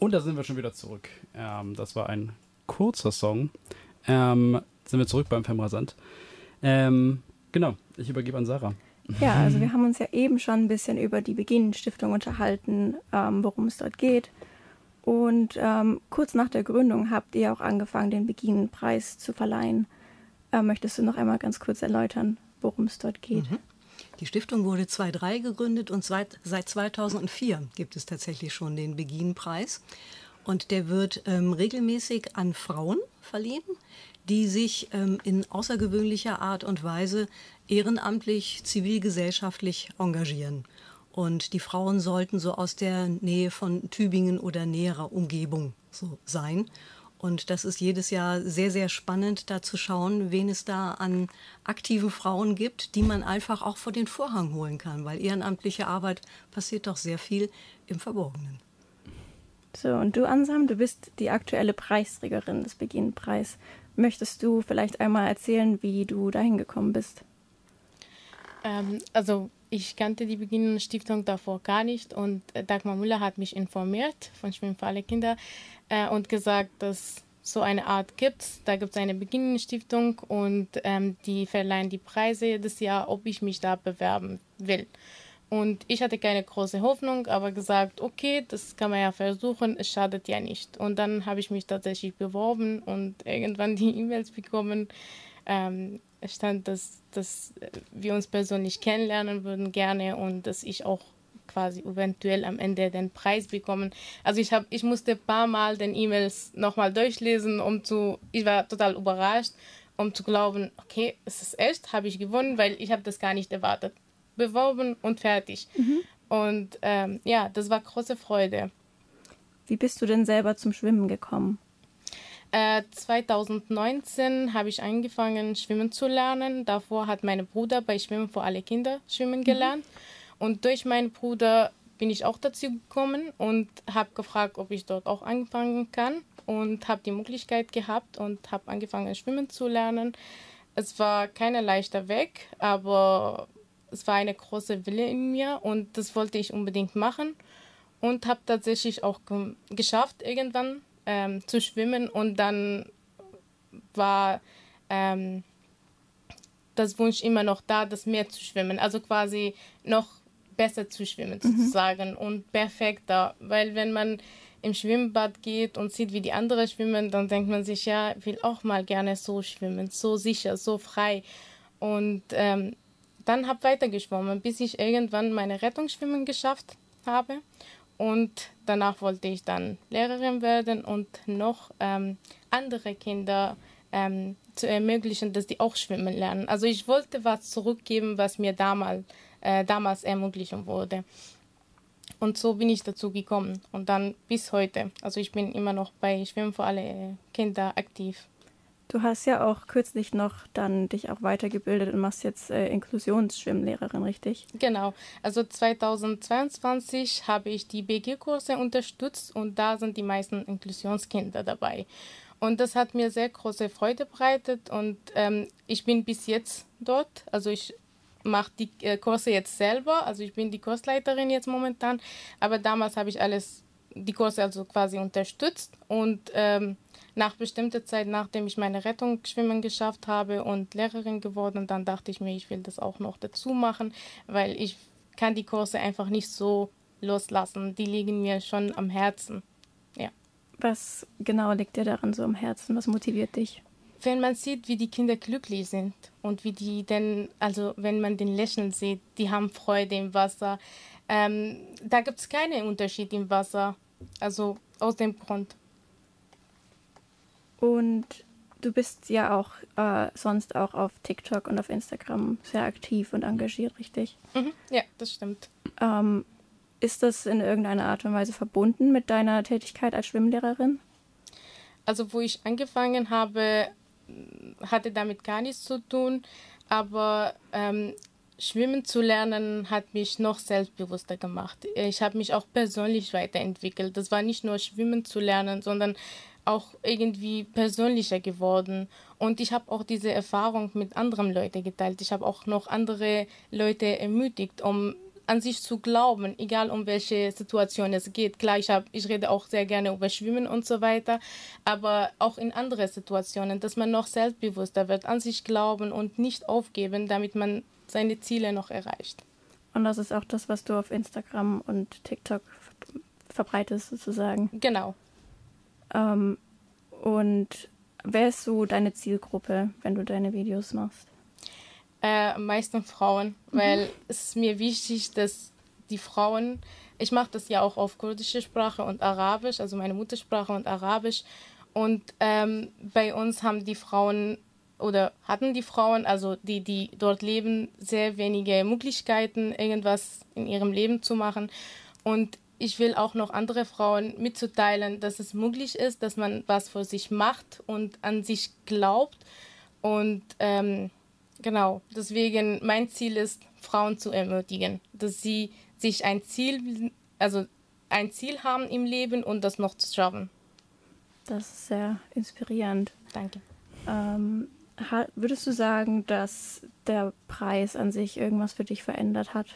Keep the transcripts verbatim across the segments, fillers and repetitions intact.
Und da sind wir schon wieder zurück. Ähm, das war ein kurzer Song. Ähm, sind wir zurück beim Femrasant. Ähm, genau, ich übergebe an Sarah. Ja, also wir haben uns ja eben schon ein bisschen über die Beginn-Stiftung unterhalten, ähm, worum es dort geht. Und ähm, kurz nach der Gründung habt ihr auch angefangen, den Beginn-Preis zu verleihen. Äh, möchtest du noch einmal ganz kurz erläutern, worum es dort geht? Mhm. Die Stiftung wurde zweitausenddrei gegründet und seit, seit zweitausendvier gibt es tatsächlich schon den Begin-Preis. Und der wird ähm, regelmäßig an Frauen verliehen, die sich ähm, in außergewöhnlicher Art und Weise ehrenamtlich, zivilgesellschaftlich engagieren. Und die Frauen sollten so aus der Nähe von Tübingen oder näherer Umgebung so sein. Und das ist jedes Jahr sehr, sehr spannend, da zu schauen, wen es da an aktiven Frauen gibt, die man einfach auch vor den Vorhang holen kann, weil ehrenamtliche Arbeit passiert doch sehr viel im Verborgenen. So, und du, Ansam, du bist die aktuelle Preisträgerin des Beginn-Preis. Möchtest du vielleicht einmal erzählen, wie du dahin gekommen bist? Ähm, also ich kannte die Beginn-Stiftung davor gar nicht und Dagmar Müller hat mich informiert von Schwimmen für alle Kinder äh, und gesagt, dass so eine Art gibt. Da gibt es eine Beginn-Stiftung und ähm, die verleihen die Preise jedes Jahr, ob ich mich da bewerben will. Und ich hatte keine große Hoffnung, aber gesagt, okay, das kann man ja versuchen, es schadet ja nicht. Und dann habe ich mich tatsächlich beworben und irgendwann die E-Mails bekommen. Ähm, es stand, dass, dass wir uns persönlich kennenlernen würden gerne und dass ich auch quasi eventuell am Ende den Preis bekommen. Also ich, hab, ich musste ein paar Mal den E-Mails nochmal durchlesen, um zu, ich war total überrascht, um zu glauben, okay, es ist echt, habe ich gewonnen, weil ich habe das gar nicht erwartet. Beworben und fertig. Mhm. Und ähm, ja, das war große Freude. Wie bist du denn selber zum Schwimmen gekommen? Äh, zweitausendneunzehn habe ich angefangen, schwimmen zu lernen. Davor hat mein Bruder bei Schwimmen für alle Kinder schwimmen gelernt. Mhm. Und durch meinen Bruder bin ich auch dazu gekommen und habe gefragt, ob ich dort auch anfangen kann. Und habe die Möglichkeit gehabt und habe angefangen, schwimmen zu lernen. Es war kein leichter Weg, aber es war eine große Wille in mir und das wollte ich unbedingt machen. Und habe tatsächlich auch ge- geschafft, irgendwann ähm, zu schwimmen. Und dann war ähm, das Wunsch immer noch da, das Meer zu schwimmen. Also quasi noch besser zu schwimmen, mhm. sozusagen. Und perfekter. Weil wenn man im Schwimmbad geht und sieht, wie die anderen schwimmen, dann denkt man sich, ja, ich will auch mal gerne so schwimmen. So sicher, so frei. Und ähm, dann habe ich weitergeschwommen, bis ich irgendwann meine Rettungsschwimmen geschafft habe. Und danach wollte ich dann Lehrerin werden und noch ähm, andere Kinder ähm, zu ermöglichen, dass die auch schwimmen lernen. Also ich wollte was zurückgeben, was mir damals, äh, damals ermöglicht wurde. Und so bin ich dazu gekommen. Und dann bis heute. Also ich bin immer noch bei Schwimmen für alle Kinder aktiv. Du hast ja auch kürzlich noch dann dich auch weitergebildet und machst jetzt äh, Inklusionsschwimmlehrerin, richtig? Genau. Also zweitausendzweiundzwanzig habe ich die B G-Kurse unterstützt und da sind die meisten Inklusionskinder dabei. Und das hat mir sehr große Freude bereitet und ähm, ich bin bis jetzt dort. Also ich mache die äh, Kurse jetzt selber. Also ich bin die Kursleiterin jetzt momentan. Aber damals habe ich alles, die Kurse also quasi unterstützt und ähm, nach bestimmter Zeit, nachdem ich meine Rettungsschwimmen geschafft habe und Lehrerin geworden, dann dachte ich mir, ich will das auch noch dazu machen, weil ich kann die Kurse einfach nicht so loslassen. Die liegen mir schon am Herzen. Ja. Was genau liegt dir daran so am Herzen? Was motiviert dich? Wenn man sieht, wie die Kinder glücklich sind und wie die denn, also wenn man den Lächeln sieht, die haben Freude im Wasser. Ähm, da gibt es keinen Unterschied im Wasser. Also aus dem Grund. Und du bist ja auch äh, sonst auch auf TikTok und auf Instagram sehr aktiv und engagiert, richtig? Mhm, ja, das stimmt. Ähm, ist das in irgendeiner Art und Weise verbunden mit deiner Tätigkeit als Schwimmlehrerin? Also wo ich angefangen habe, hatte damit gar nichts zu tun, aber ähm, Schwimmen zu lernen hat mich noch selbstbewusster gemacht. Ich habe mich auch persönlich weiterentwickelt. Das war nicht nur Schwimmen zu lernen, sondern auch irgendwie persönlicher geworden. Und ich habe auch diese Erfahrung mit anderen Leuten geteilt. Ich habe auch noch andere Leute ermutigt, um an sich zu glauben, egal um welche Situation es geht. Klar, ich, hab, ich rede auch sehr gerne über Schwimmen und so weiter, aber auch in andere Situationen, dass man noch selbstbewusster wird, an sich glauben und nicht aufgeben, damit man seine Ziele noch erreicht. Und das ist auch das, was du auf Instagram und TikTok verbreitest, sozusagen. Genau. Ähm, und wer ist so deine Zielgruppe, wenn du deine Videos machst? Äh, am meisten Frauen, mhm. weil es ist mir wichtig, dass die Frauen, ich mache das ja auch auf kurdische Sprache und Arabisch, also meine Muttersprache und Arabisch. Und ähm, bei uns haben die Frauen oder hatten die Frauen, also die, die dort leben, sehr wenige Möglichkeiten, irgendwas in ihrem Leben zu machen. Und ich will auch noch andere Frauen mitzuteilen, dass es möglich ist, dass man was für sich macht und an sich glaubt. Und ähm, genau, deswegen mein Ziel ist, Frauen zu ermutigen, dass sie sich ein Ziel, also ein Ziel haben im Leben und das noch zu schaffen. Das ist sehr inspirierend. Danke. Ähm, würdest du sagen, dass der Preis an sich irgendwas für dich verändert hat?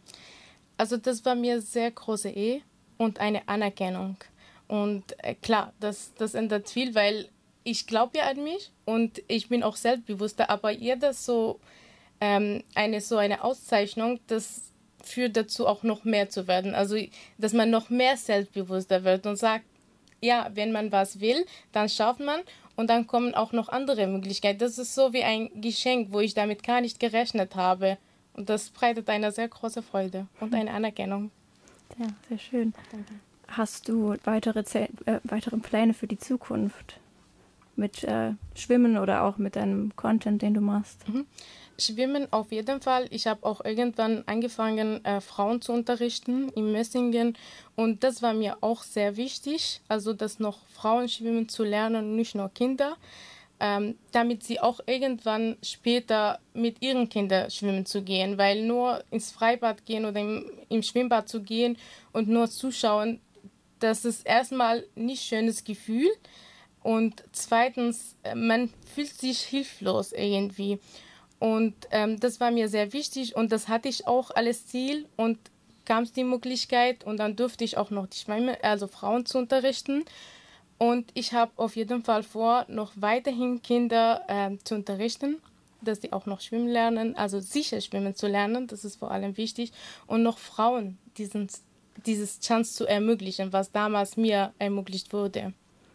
Also das war mir sehr große Ehre und eine Anerkennung. Und äh, klar, das, das ändert viel, weil ich glaube ja an mich und ich bin auch selbstbewusster, aber jeder so ähm, eine so eine Auszeichnung, das führt dazu auch noch mehr zu werden. Also dass man noch mehr selbstbewusster wird und sagt, ja, wenn man was will, dann schafft man und dann kommen auch noch andere Möglichkeiten. Das ist so wie ein Geschenk, wo ich damit gar nicht gerechnet habe. Und das bereitet eine sehr große Freude und eine Anerkennung. Ja, sehr schön. Danke. Hast du weitere, Ze- äh, weitere Pläne für die Zukunft? Mit äh, Schwimmen oder auch mit deinem Content, den du machst? Mhm. Schwimmen auf jeden Fall. Ich habe auch irgendwann angefangen, äh, Frauen zu unterrichten in Messingen. Und das war mir auch sehr wichtig, also dass noch Frauen schwimmen zu lernen, nicht nur Kinder, ähm, damit sie auch irgendwann später mit ihren Kindern schwimmen zu gehen. Weil nur ins Freibad gehen oder im, im Schwimmbad zu gehen und nur zuschauen, das ist erstmal nicht schönes Gefühl. Und zweitens, man fühlt sich hilflos irgendwie. Und ähm, das war mir sehr wichtig und das hatte ich auch als Ziel und kam es die Möglichkeit und dann durfte ich auch noch die Schwimmer, also Frauen zu unterrichten. Und ich habe auf jeden Fall vor, noch weiterhin Kinder äh, zu unterrichten, dass sie auch noch schwimmen lernen, also sicher schwimmen zu lernen, das ist vor allem wichtig. Und noch Frauen diesen, dieses Chance zu ermöglichen, was damals mir ermöglicht wurde.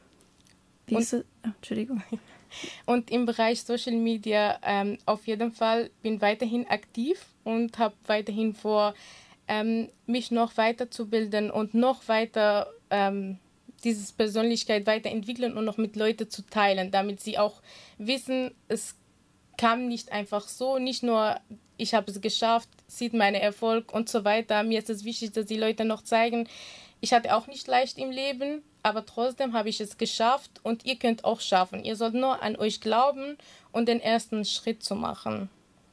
Wie ist es? Oh, Entschuldigung. Und im Bereich Social Media ähm, auf jeden Fall bin weiterhin aktiv und habe weiterhin vor, ähm, mich noch weiterzubilden und noch weiter ähm, diese Persönlichkeit weiterentwickeln und noch mit Leuten zu teilen, damit sie auch wissen, es kam nicht einfach so, nicht nur ich habe es geschafft, sieht meinen Erfolg und so weiter. Mir ist es wichtig, dass die Leute noch zeigen, ich hatte auch nicht leicht im Leben, aber trotzdem habe ich es geschafft und ihr könnt auch schaffen. Ihr sollt nur an euch glauben und den ersten Schritt zu machen.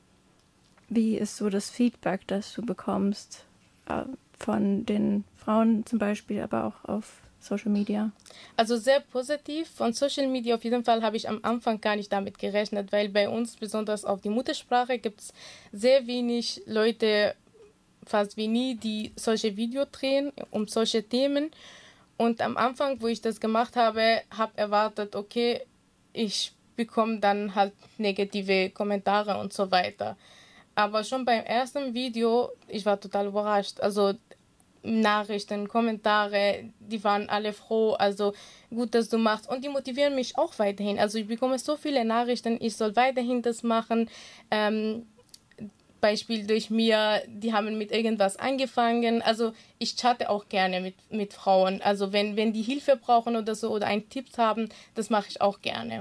Wie ist so das Feedback, das du bekommst äh, von den Frauen zum Beispiel, aber auch auf Social Media? Also sehr positiv. Von Social Media auf jeden Fall habe ich am Anfang gar nicht damit gerechnet, weil bei uns, besonders auf die Muttersprache, gibt es sehr wenig Leute, fast wie nie, die solche Videos drehen um solche Themen. Und am Anfang, wo ich das gemacht habe, habe erwartet, okay, ich bekomme dann halt negative Kommentare und so weiter. Aber schon beim ersten Video, ich war total überrascht. Also Nachrichten, Kommentare, die waren alle froh. Also gut, dass du machst. Und die motivieren mich auch weiterhin. Also ich bekomme so viele Nachrichten, ich soll weiterhin das machen. Ähm, Beispiel durch mir, die haben mit irgendwas angefangen. Also ich chatte auch gerne mit, mit Frauen. Also wenn, wenn die Hilfe brauchen oder so oder einen Tipp haben, das mache ich auch gerne.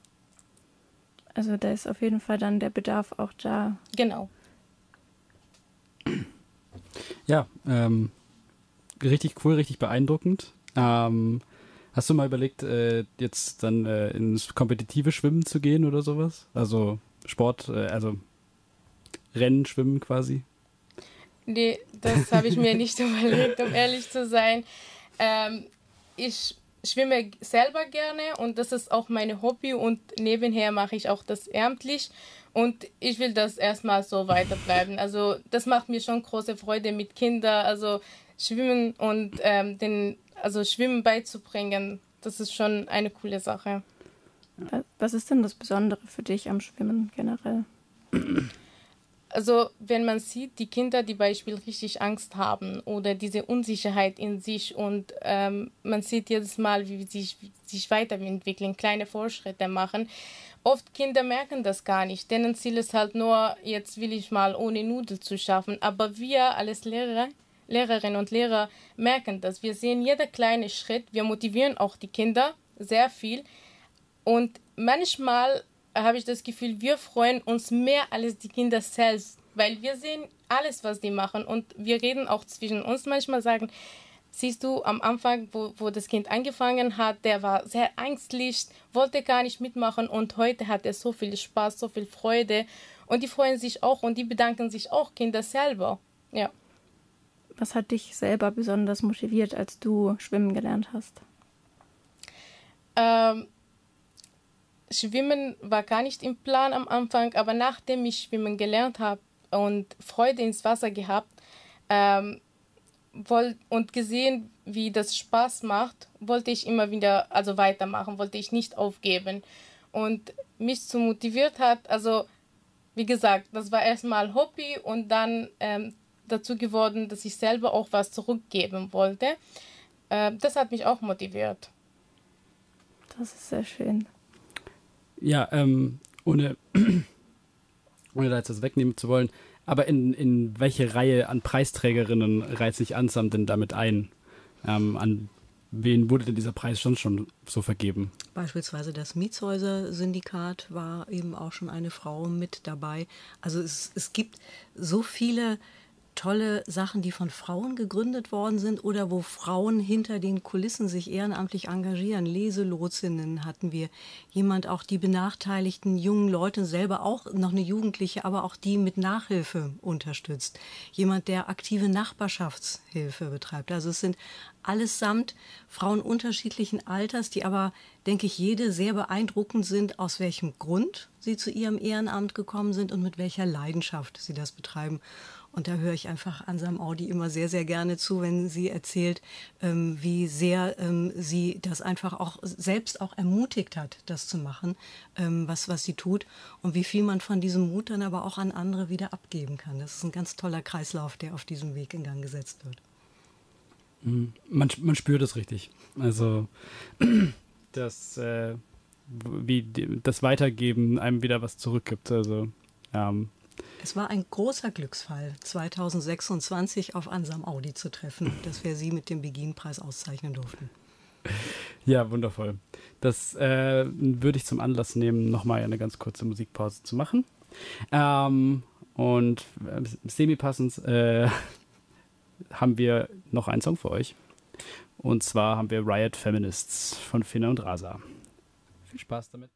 Also da ist auf jeden Fall dann der Bedarf auch da. Genau. Ja, ähm, richtig cool, richtig beeindruckend. Ähm, hast du mal überlegt, äh, jetzt dann äh, ins kompetitive Schwimmen zu gehen oder sowas? Also Sport, äh, also Rennen, Schwimmen quasi? Nee, das habe ich mir nicht überlegt, um ehrlich zu sein. Ähm, ich schwimme selber gerne und das ist auch mein Hobby und nebenher mache ich auch das ehrenamtlich und ich will das erstmal so weiterbleiben. Also das macht mir schon große Freude mit Kindern, also Schwimmen und ähm, den, also Schwimmen beizubringen, das ist schon eine coole Sache. Was ist denn das Besondere für dich am Schwimmen generell? Also wenn man sieht, die Kinder, die beispielsweise richtig Angst haben oder diese Unsicherheit in sich und ähm, man sieht jedes Mal, wie sie sich, sich weiterentwickeln, kleine Fortschritte machen. Oft Kinder merken das gar nicht. Deren Ziel ist halt nur, jetzt will ich mal ohne Nudel zu schaffen. Aber wir als Lehrer, Lehrerinnen und Lehrer merken das. Wir sehen jeder kleine Schritt. Wir motivieren auch die Kinder sehr viel. Und manchmal habe ich das Gefühl, wir freuen uns mehr als die Kinder selbst, weil wir sehen alles, was die machen und wir reden auch zwischen uns manchmal, sagen, siehst du, am Anfang, wo, wo das Kind angefangen hat, der war sehr ängstlich, wollte gar nicht mitmachen und heute hat er so viel Spaß, so viel Freude und die freuen sich auch und die bedanken sich auch, Kinder selber, ja. Was hat dich selber besonders motiviert, als du schwimmen gelernt hast? Ähm, Schwimmen war gar nicht im Plan am Anfang, aber nachdem ich Schwimmen gelernt habe und Freude ins Wasser gehabt ähm, wollt, und gesehen, wie das Spaß macht, wollte ich immer wieder also weitermachen, wollte ich nicht aufgeben. Und mich so motiviert hat, also wie gesagt, das war erstmal Hobby und dann ähm, dazu geworden, dass ich selber auch was zurückgeben wollte. Äh, das hat mich auch motiviert. Das ist sehr schön. Ja, ähm, ohne, ohne da jetzt das wegnehmen zu wollen, aber in, in welche Reihe an Preisträgerinnen reiht sich Ansam denn damit ein? Ähm, an wen wurde denn dieser Preis schon schon so vergeben? Beispielsweise das Mietshäuser-Syndikat war eben auch schon eine Frau mit dabei. Also es, es gibt so viele tolle Sachen, die von Frauen gegründet worden sind oder wo Frauen hinter den Kulissen sich ehrenamtlich engagieren. Leselotsinnen hatten wir. Jemand auch die benachteiligten jungen Leute, selber auch noch eine Jugendliche, aber auch die mit Nachhilfe unterstützt. Jemand, der aktive Nachbarschaftshilfe betreibt. Also es sind allesamt Frauen unterschiedlichen Alters, die aber, denke ich, jede sehr beeindruckend sind, aus welchem Grund sie zu ihrem Ehrenamt gekommen sind und mit welcher Leidenschaft sie das betreiben. Und da höre ich einfach Ansam Audi immer sehr, sehr gerne zu, wenn sie erzählt, ähm, wie sehr ähm, sie das einfach auch selbst auch ermutigt hat, das zu machen, ähm, was, was sie tut. Und wie viel man von diesem Mut dann aber auch an andere wieder abgeben kann. Das ist ein ganz toller Kreislauf, der auf diesem Weg in Gang gesetzt wird. Man, man spürt es richtig. Also das, äh, wie die, das Weitergeben einem wieder was zurückgibt. Also ähm, es war ein großer Glücksfall, zweitausendsechsundzwanzig auf Ansam Audi zu treffen, dass wir sie mit dem Begin-Preis auszeichnen durften. Ja, wundervoll. Das äh, würde ich zum Anlass nehmen, nochmal eine ganz kurze Musikpause zu machen. Ähm, und äh, semi-passend äh, haben wir noch einen Song für euch. Und zwar haben wir Riot Feminists von Finna und Rasa. Viel Spaß damit.